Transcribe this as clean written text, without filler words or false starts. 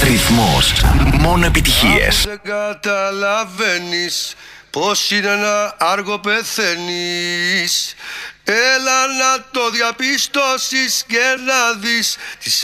Ρυθμός. Μόνο επιτυχίες. Δεν καταλαβαίνεις πως είναι να άργο πεθαίνεις. Έλα να το διαπιστώσεις και να δεις τις